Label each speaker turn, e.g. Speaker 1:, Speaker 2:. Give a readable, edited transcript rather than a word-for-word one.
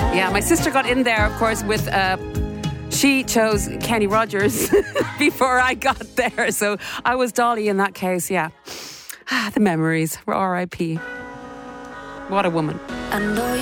Speaker 1: Yeah, my sister got in there, of course, with... she chose Kenny Rogers before I got there. So I was Dolly in that case, yeah. The memories were R.I.P. What a woman.